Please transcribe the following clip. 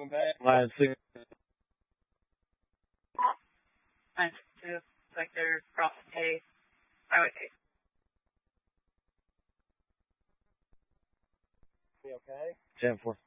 Line 6. Line 2, like they're across A, highway A. You okay? 10-4.